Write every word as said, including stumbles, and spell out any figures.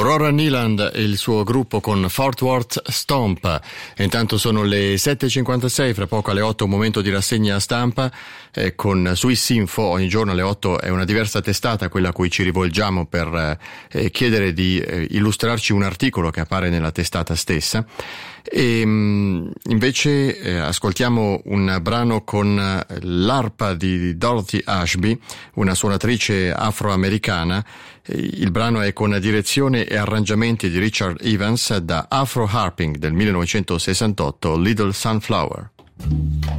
Aurora Neeland e il suo gruppo con Fort Worth Stomp. E intanto sono le sette e cinquantasei, fra poco alle otto un momento di rassegna stampa eh, con Swiss Info. Ogni giorno alle otto è una diversa testata quella a cui ci rivolgiamo per eh, chiedere di eh, illustrarci un articolo che appare nella testata stessa. E mh, invece eh, ascoltiamo un brano con l'arpa di Dorothy Ashby, una suonatrice afroamericana. Il brano è con direzione e arrangiamenti di Richard Evans da Afro Harping del millenovecentosessantotto, Little Sunflower.